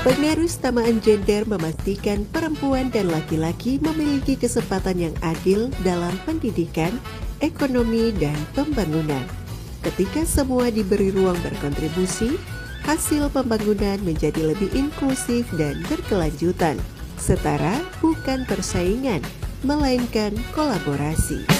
Pengarustamaan gender memastikan perempuan dan laki-laki memiliki kesempatan yang adil dalam pendidikan, ekonomi, dan pembangunan. Ketika semua diberi ruang berkontribusi, hasil pembangunan menjadi lebih inklusif dan berkelanjutan. Setara bukan persaingan, melainkan kolaborasi.